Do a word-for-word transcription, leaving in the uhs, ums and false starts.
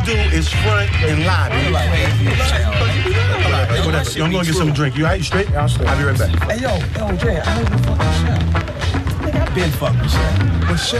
do is front and lobby. Whatever. Yo, I'm gonna get something to drink. You all right? You straight? Yeah, I'm straight. I'll be right back. Hey, yo, yo, Jay, I ain't been fucking Chef. Nigga, I been fucking Chef. But Chef